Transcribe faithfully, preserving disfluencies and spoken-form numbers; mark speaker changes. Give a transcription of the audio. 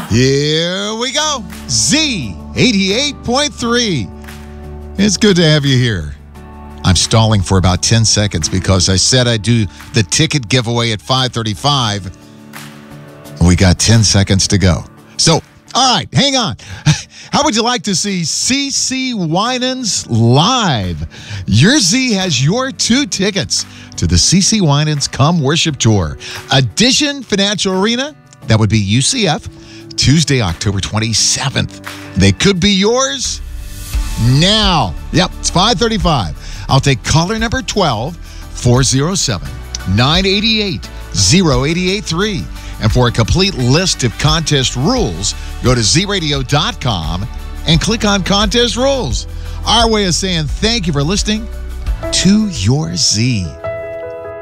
Speaker 1: Here we go. Z eighty-eight point three. It's good to have you here. I'm stalling for about ten seconds because I said I'd do the ticket giveaway at five thirty-five. We got ten seconds to go. So, all right, hang on. How would you like to see CeCe Winans live? Your Z has your two tickets to the CeCe Winans Come Worship Tour. Edition Financial Arena, that would be U C F, Tuesday, October twenty-seventh. They could be yours now. Yep, it's five thirty-five. I'll take caller number twelve, four oh seven, nine eight eight, oh eight eight three. And for a complete list of contest rules, go to z radio dot com and click on contest rules. Our way of saying thank you for listening to your Z.